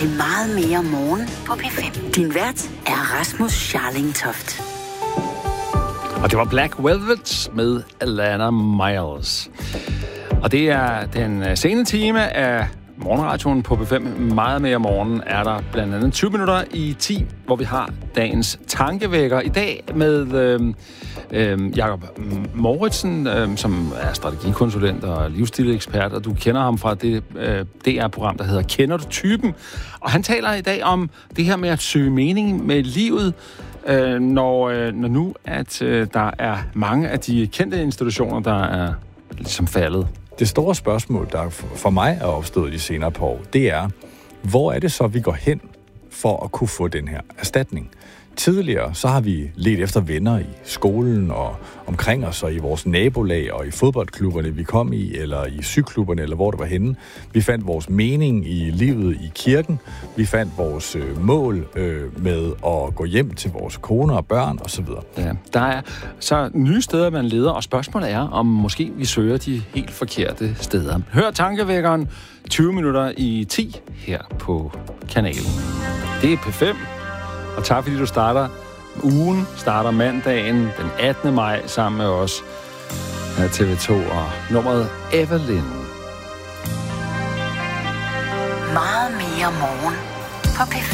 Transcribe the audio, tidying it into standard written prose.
til Meget mere morgen på P5. Din vært er Rasmus Scharling Toft. Og det var Black Velvet med Alana Miles. Og det er den sene time af morgenradioen på P5. Meget mere morgen er der blandt andet 20 minutter i 10, hvor vi har dagens tankevækker. I dag med Jakob Mouritsen, som er strategikonsulent og livsstilekspert, og du kender ham fra det DR-program, der hedder Kender du typen? Og han taler i dag om det her med at søge mening med livet, når nu at der er mange af de kendte institutioner, der er ligesom faldet. Det store spørgsmål, der for mig er opstået de senere par år, det er, hvor er det så, vi går hen for at kunne få den her erstatning? Tidligere så har vi ledt efter venner i skolen og omkring os og i vores nabolag og i fodboldklubberne, vi kom i, eller i sygklubberne, eller hvor det var henne. Vi fandt vores mening i livet i kirken. Vi fandt vores mål med at gå hjem til vores koner og børn osv. Ja, der er så nye steder, man leder, og spørgsmålet er, om måske vi søger de helt forkerte steder. Hør tankevækkeren 20 minutter i 10 her på kanalen. Det er P5. Og tak fordi du starter. Ugen starter mandagen den 18. maj sammen med os her TV2 og nummeret Evelyn. Meget mere morgen på P5.